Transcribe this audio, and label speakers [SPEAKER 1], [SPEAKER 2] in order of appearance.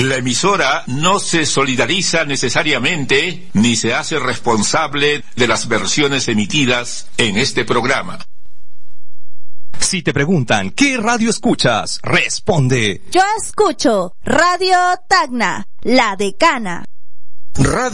[SPEAKER 1] La emisora no se solidariza necesariamente ni se hace responsable de las versiones emitidas en este programa.
[SPEAKER 2] Si te preguntan ¿qué radio escuchas? Responde:
[SPEAKER 3] yo escucho Radio Tacna, La Decana.
[SPEAKER 1] Radio